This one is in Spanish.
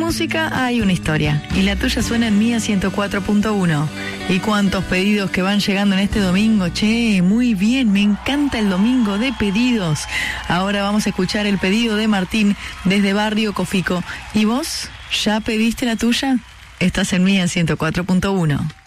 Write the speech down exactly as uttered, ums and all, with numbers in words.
música hay una historia y la tuya suena en Mía ciento cuatro punto uno. ¿Y cuántos pedidos que van llegando en este domingo? Che, muy bien, me encanta el domingo de pedidos. Ahora vamos a escuchar el pedido de Martín desde Barrio Cofico. ¿Y vos? ¿Ya pediste la tuya? Estás en Mía ciento cuatro punto uno.